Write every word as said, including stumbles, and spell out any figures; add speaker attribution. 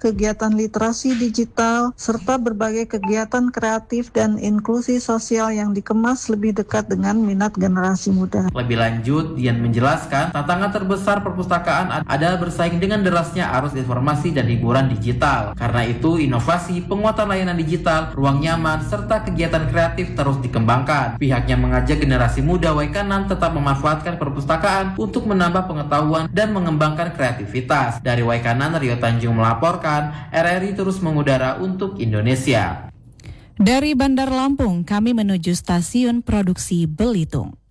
Speaker 1: kegiatan literasi digital, serta berbagai kegiatan kreatif dan inklusi sosial yang dikemas lebih dekat dengan minat generasi muda.
Speaker 2: Lebih lanjut, Dian menjelaskan tantangan terbesar perpustakaan adalah bersaing dengan derasnya arus informasi dan hiburan digital. Karena itu, inovasi, penguatan layanan digital, ruang nyaman, serta kegiatan kreatif terus dikembangkan. Pihaknya mengajak generasi muda Waikanan tetap memanfaatkan perpustakaan untuk menambah pengetahuan dan mengembangkan kreativitas. Dari Waikanan, Rio Tanjung melaporkan, R R I terus mengudara untuk Indonesia.
Speaker 3: Dari Bandar Lampung, kami menuju stasiun produksi Belitung.